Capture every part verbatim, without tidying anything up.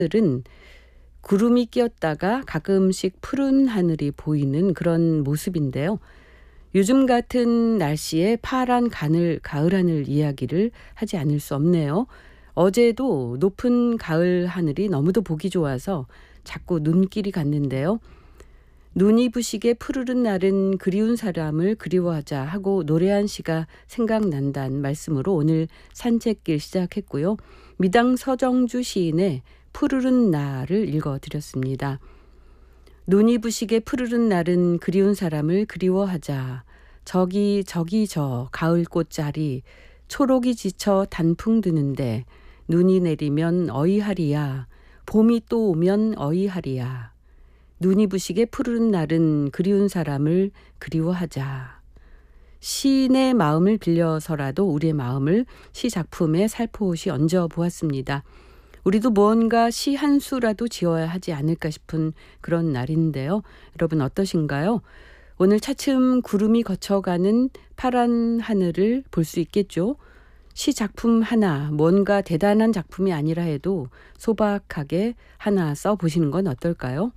하늘은 구름이 끼었다가 가끔씩 푸른 하늘이 보이는 그런 모습인데요. 요즘 같은 날씨에 파란 가을, 가을 하늘 이야기를 하지 않을 수 없네요. 어제도 높은 가을 하늘이 너무도 보기 좋아서 자꾸 눈길이 갔는데요. 눈이 부시게 푸르른 날은 그리운 사람을 그리워하자 하고 노래한 시가 생각난다는 말씀으로 오늘 산책길 시작했고요. 미당 서정주 시인의 푸르른 날을 읽어드렸습니다. 눈이 부시게 푸르른 날은 그리운 사람을 그리워하자. 저기 저기 저 가을 꽃자리 초록이 지쳐 단풍 드는데 눈이 내리면 어이하리야. 봄이 또 오면 어이하리야. 눈이 부시게 푸르른 날은 그리운 사람을 그리워하자. 시인의 마음을 빌려서라도 우리의 마음을 시 작품에 살포시 얹어 보았습니다. 우리도 뭔가 시 한 수라도 지어야 하지 않을까 싶은 그런 날인데요. 여러분 어떠신가요? 오늘 차츰 구름이 거쳐가는 파란 하늘을 볼 수 있겠죠. 시 작품 하나, 뭔가 대단한 작품이 아니라 해도 소박하게 하나 써보시는 건 어떨까요?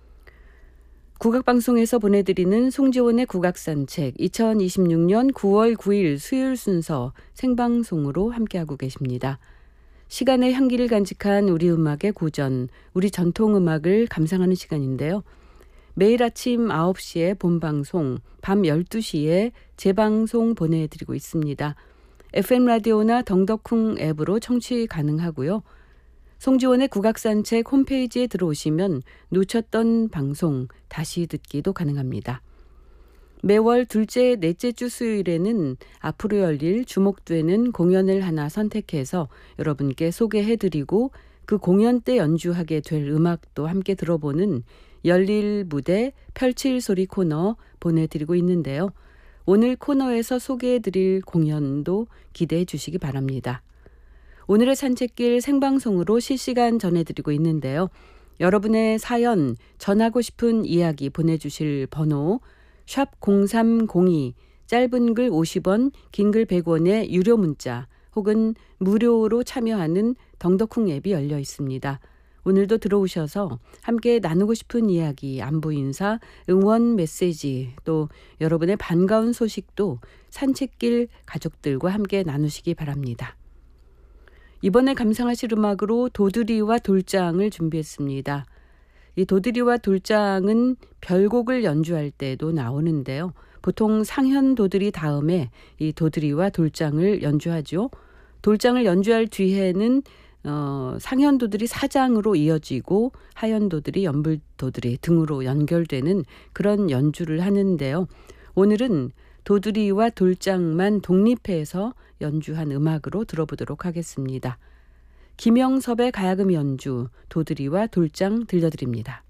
국악방송에서 보내드리는 송지원의 국악산책 이천이십육 년 구월 구일 수요일 순서 생방송으로 함께하고 계십니다. 시간의 향기를 간직한 우리 음악의 고전, 우리 전통음악을 감상하는 시간인데요. 매일 아침 아홉 시에 본방송, 밤 열두 시에 재방송 보내드리고 있습니다. 에프엠 라디오나 덩덕쿵 앱으로 청취 가능하고요. 송지원의 국악산책 홈페이지에 들어오시면 놓쳤던 방송 다시 듣기도 가능합니다. 매월 둘째, 넷째 주 수요일에는 앞으로 열릴 주목되는 공연을 하나 선택해서 여러분께 소개해드리고 그 공연 때 연주하게 될 음악도 함께 들어보는 열릴 무대 펼칠 소리 코너 보내드리고 있는데요. 오늘 코너에서 소개해드릴 공연도 기대해 주시기 바랍니다. 오늘의 산책길 생방송으로 실시간 전해드리고 있는데요. 여러분의 사연, 전하고 싶은 이야기 보내주실 번호 샵 공삼공이, 짧은 글 오십 원, 긴 글 백 원의 유료 문자 혹은 무료로 참여하는 덩덕쿵 앱이 열려 있습니다. 오늘도 들어오셔서 함께 나누고 싶은 이야기, 안부 인사, 응원 메시지, 또 여러분의 반가운 소식도 산책길 가족들과 함께 나누시기 바랍니다. 이번에 감상하실 음악으로 도드리와 돌장을 준비했습니다. 이 도드리와 돌장은 별곡을 연주할 때도 나오는데요. 보통 상현 도드리 다음에 이 도드리와 돌장을 연주하죠. 돌장을 연주할 뒤에는 어, 상현도들이 사장으로 이어지고 하현도들이 연불도들이 등으로 연결되는 그런 연주를 하는데요. 오늘은 도드리와 돌장만 독립해서 연주한 음악으로 들어보도록 하겠습니다. 김영섭의 가야금 연주, 도드리와 돌장 들려드립니다.